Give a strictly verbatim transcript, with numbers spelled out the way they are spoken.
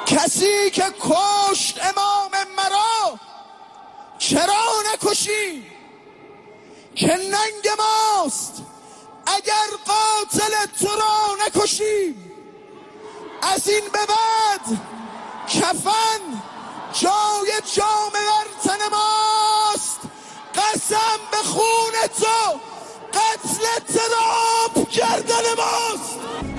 کسی که کشت امام مرا چرا نکشی؟ که ننگ ماست اگر قاتل تو را نکشیم. از این به بعد کفن جای جامعه تن ماست. قسم به خون تو قتل تراب گردن ماست.